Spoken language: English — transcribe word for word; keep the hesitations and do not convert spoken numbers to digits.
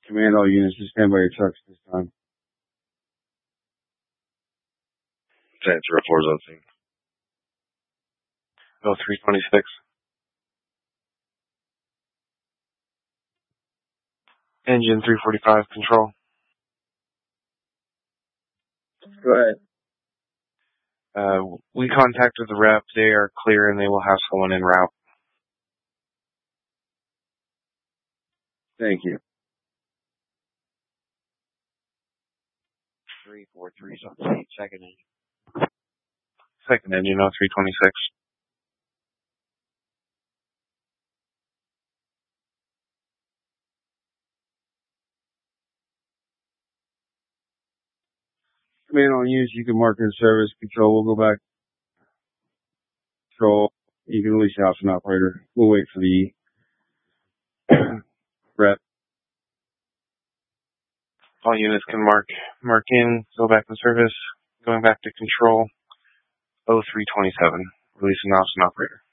Command all units to stand by your trucks this time. ten zero four zone scene. Oh three twenty-six. Engine three forty-five, control. Go ahead. Uh, we contacted the rep. They are clear and they will have someone en route. Thank you. three four three, zone second engine. Second engine, oh three twenty-six. Command all units, you can mark in service. Control, we'll go back. Control, you can release the option operator. We'll wait for the rep. All units can mark mark in, go back in service, going back to control, oh three twenty-seven, releasing option operator.